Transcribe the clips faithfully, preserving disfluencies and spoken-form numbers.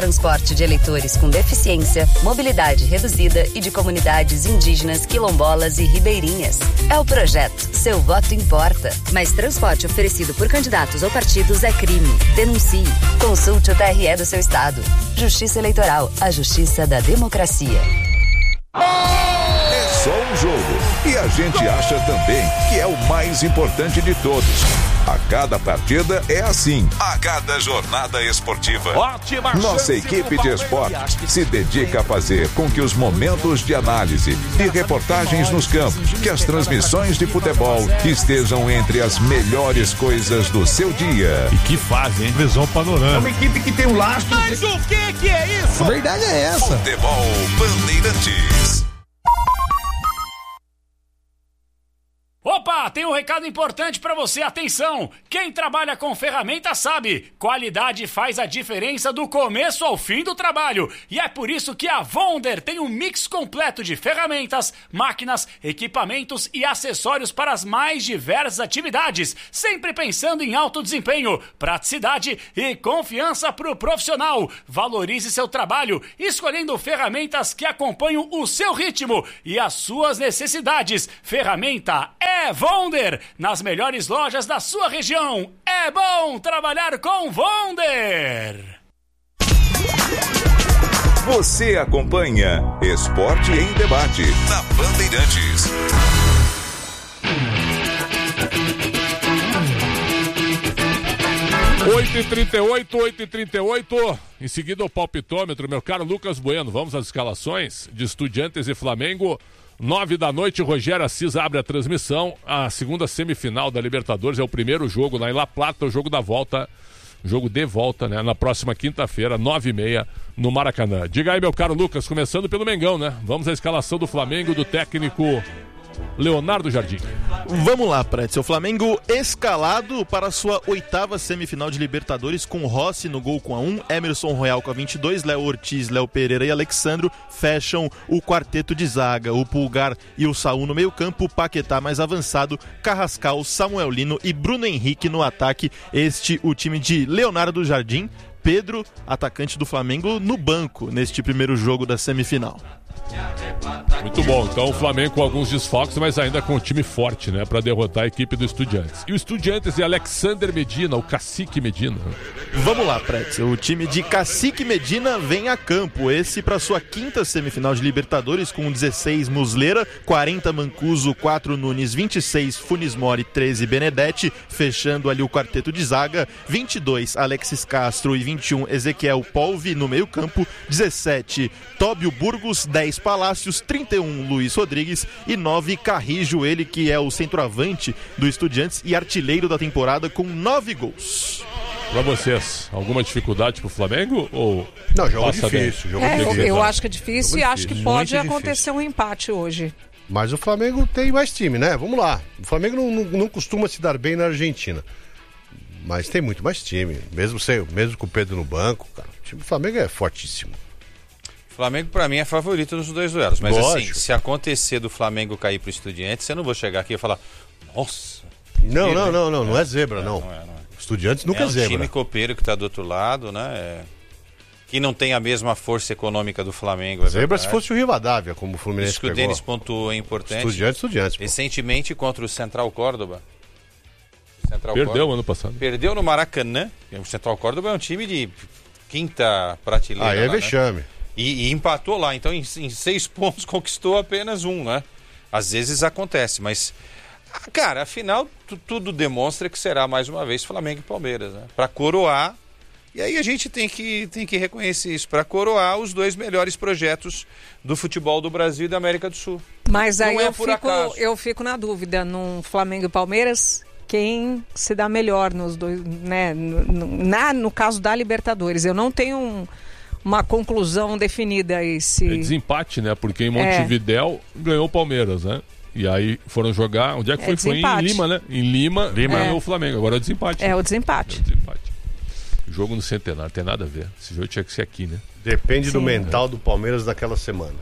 Transporte de eleitores com deficiência, mobilidade reduzida e de comunidades indígenas, quilombolas e ribeirinhas. É o projeto Seu Voto Importa. Mas transporte oferecido por candidatos ou partidos é crime. Denuncie. Consulte o T R E do seu estado. Justiça Eleitoral, a justiça da democracia. É só um jogo. E a gente acha também que é o mais importante de todos. A cada partida é assim. A cada jornada esportiva. Ótima Nossa equipe de esportes se dedica a fazer com que os momentos de análise e reportagens nos campos, que as transmissões de futebol estejam entre as melhores coisas do seu dia. E que faz, hein? Visão panorâmica. É uma equipe que tem um lastro. Mas o que que é isso? A verdade é essa. Futebol Bandeirantes. Opa, tem um recado importante pra você, atenção! Quem trabalha com ferramentas sabe, qualidade faz a diferença do começo ao fim do trabalho. E é por isso que a Wonder tem um mix completo de ferramentas, máquinas, equipamentos e acessórios para as mais diversas atividades, sempre pensando em alto desempenho, praticidade e confiança pro profissional. Valorize seu trabalho, escolhendo ferramentas que acompanham o seu ritmo e as suas necessidades. Ferramenta é É Wonder, nas melhores lojas da sua região. É bom trabalhar com Wonder. Você acompanha Esporte em Debate na Bandeirantes. oito e trinta e oito, oito e trinta e oito. Em seguida o palpitômetro, meu caro Lucas Bueno. Vamos às escalações de Estudiantes e Flamengo. Nove da noite, Rogério Assis abre a transmissão. A segunda semifinal da Libertadores é o primeiro jogo na La Plata, o jogo da volta, jogo de volta, né? Na próxima quinta-feira, nove e meia, no Maracanã. Diga aí, meu caro Lucas, começando pelo Mengão, né? Vamos à escalação do Flamengo, do técnico Leonardo Jardim. Vamos lá, Pretz. O Flamengo escalado para a sua oitava semifinal de Libertadores, com Rossi no gol com a um, Emerson Royal com a vinte e dois, Léo Ortiz, Léo Pereira e Alexandro fecham o quarteto de zaga. O Pulgar e o Saúl no meio campo, Paquetá mais avançado, Carrascal, Samuel Lino e Bruno Henrique no ataque. Este o time de Leonardo Jardim. Pedro, atacante do Flamengo, no banco neste primeiro jogo da semifinal. Muito bom, então o Flamengo com alguns desfalques, mas ainda com um time forte, né, para derrotar a equipe do Estudiantes. E o Estudiantes e Alexander Medina, o Cacique Medina. Vamos lá, Pretzel. O time de Cacique Medina vem a campo. Esse para sua quinta semifinal de Libertadores, com dezesseis Muslera, quarenta Mancuso, quatro Nunes, vinte e seis Funes Mori, treze Benedetti, fechando ali o quarteto de zaga, vinte e dois Alexis Castro e vinte e um Ezequiel Polvi no meio campo, dezessete Tóbio Burgos, dez Palácios, trinta e um Luiz Rodrigues e nove Carrijo, ele que é o centroavante do Estudiantes e artilheiro da temporada com nove gols. Pra vocês, alguma dificuldade pro Flamengo ou não, jogo difícil, jogo é, difícil. Eu, eu acho que é difícil e acho que pode Muito acontecer difícil. um empate hoje. Mas o Flamengo tem mais time, né? Vamos lá. O Flamengo não, não, não costuma se dar bem na Argentina, mas tem muito mais time. Mesmo, sem, mesmo com o Pedro no banco, cara, o time do Flamengo é fortíssimo. O Flamengo, pra mim, é favorito nos dois duelos. Mas, Lógico. assim, se acontecer do Flamengo cair pro Estudiantes, eu não vou chegar aqui e falar, nossa. Não, que não, medo. não, não, não é zebra, É, não. não é, não é. Estudiantes nunca é é um zebra. time copeiro que tá do outro lado, né? É... Que não tem a mesma força econômica do Flamengo. É Zebra verdade. se fosse o Rivadavia, como o Fluminense Isso que o pegou. Denis pontuou é importante. Estudiantes, Estudiantes. pô. Recentemente, contra o Central Córdoba. Central perdeu Córdoba, ano passado. Perdeu no Maracanã. O Central Córdoba é um time de quinta prateleira. Ah, é lá, né? vexame. E, e empatou lá, então em, em seis pontos conquistou apenas um, né? Às vezes acontece, mas, cara, afinal, tu, tudo demonstra que será mais uma vez Flamengo e Palmeiras, né? Para coroar, e aí a gente tem que, tem que reconhecer isso, para coroar os dois melhores projetos do futebol do Brasil e da América do Sul. Mas aí Não é eu, por fico, acaso. eu fico na dúvida, no Flamengo e Palmeiras, quem se dá melhor nos dois, né? No, na, no caso da Libertadores, eu não tenho um... uma conclusão definida aí. Se... É desempate, né? Porque em Montevidéu é. ganhou o Palmeiras, né? E aí foram jogar. Onde é que é foi? Desempate. Foi em Lima, né? Em Lima, Lima é. ganhou o Flamengo. Agora é o desempate. É né? o desempate. É o desempate. Jogo no Centenário, tem nada a ver. Esse jogo tinha que ser aqui, né? Depende Sim. do mental do Palmeiras daquela semana.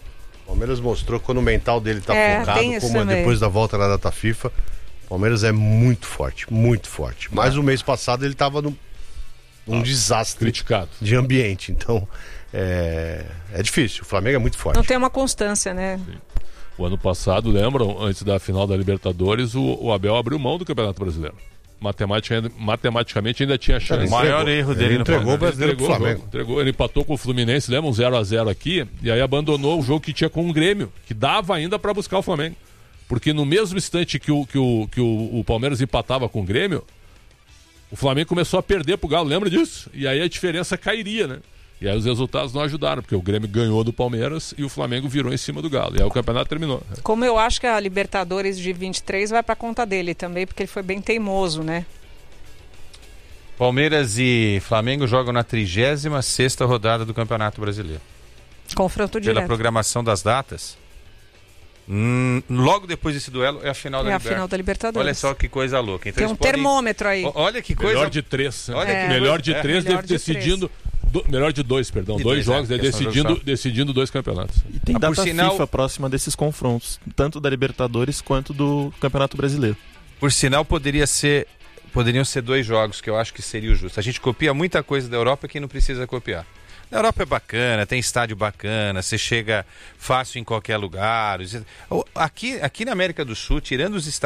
O Palmeiras mostrou que quando o mental dele tá é, focado, como também. depois da volta na data FIFA, o Palmeiras é muito forte, muito forte. Mas o mês passado ele tava no um ah, desastre criticado. de ambiente. Então, é, é difícil. O Flamengo é muito forte. Não tem uma constância, né? Sim. O ano passado, lembram, antes da final da Libertadores, o, o Abel abriu mão do Campeonato Brasileiro. Matematica, matematicamente ainda tinha chance. O maior erro dele ele no entregou o Palmeiras. brasileiro pro Flamengo. Entregou, entregou, ele empatou com o Fluminense, lembra um zero a zero aqui, e aí abandonou o jogo que tinha com o Grêmio, que dava ainda para buscar o Flamengo. Porque no mesmo instante que o, que o, que o, o Palmeiras empatava com o Grêmio, o Flamengo começou a perder pro Galo, lembra disso? E aí a diferença cairia, né? E aí os resultados não ajudaram, porque o Grêmio ganhou do Palmeiras e o Flamengo virou em cima do Galo. E aí o campeonato terminou. Como eu acho que a Libertadores de vinte e três vai pra conta dele também, porque ele foi bem teimoso, né? Palmeiras e Flamengo jogam na trigésima sexta rodada do Campeonato Brasileiro. Confronto direto. Pela programação das datas, hum, logo depois desse duelo é a final É da a Libertadores. final da Libertadores. Olha só que coisa louca. Então Tem um eles podem- termômetro aí. O- Olha que coisa. Melhor de três. né? Olha É. que Melhor de coisa- três, Melhor de- de decidindo. do- melhor de dois, perdão. De dois, dois, jogos, é, é, porque são decidindo, jogos só. decidindo dois campeonatos. E tem Ah, por data sinal- FIFA próxima desses confrontos, tanto da Libertadores quanto do Campeonato Brasileiro. Por sinal, poderia ser, poderiam ser dois jogos, que eu acho que seria o justo. A gente copia muita coisa da Europa que não precisa copiar. Na Europa é bacana, tem estádio bacana, você chega fácil em qualquer lugar. Aqui, aqui na América do Sul, tirando os estádios